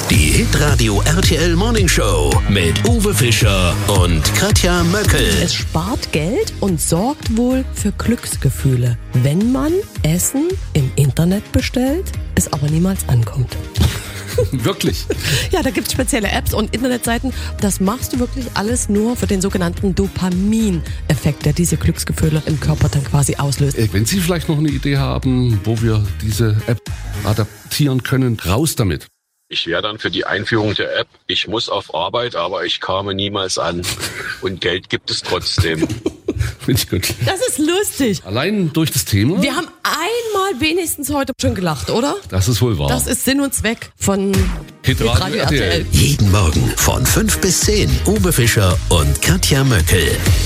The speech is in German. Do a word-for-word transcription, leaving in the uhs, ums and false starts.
Die Hitradio R T L Morning Show mit Uwe Fischer und Katja Möckel. Es spart Geld und sorgt wohl für Glücksgefühle, wenn man Essen im Internet bestellt, es aber niemals ankommt. Wirklich? Ja, da gibt es spezielle Apps und Internetseiten. Das machst du wirklich alles nur für den sogenannten Dopamin-Effekt, der diese Glücksgefühle im Körper dann quasi auslöst. Wenn Sie vielleicht noch eine Idee haben, wo wir diese App adaptieren können, raus damit. Ich wäre dann für die Einführung der App, ich muss auf Arbeit, aber ich komme niemals an. Und Geld gibt es trotzdem. Finde ich gut. Das ist lustig. Allein durch das Thema? Wir haben einmal wenigstens heute schon gelacht, oder? Das ist wohl wahr. Das ist Sinn und Zweck von Hitradio R T L. Jeden Morgen von fünf bis zehn. Uwe Fischer und Katja Möckel.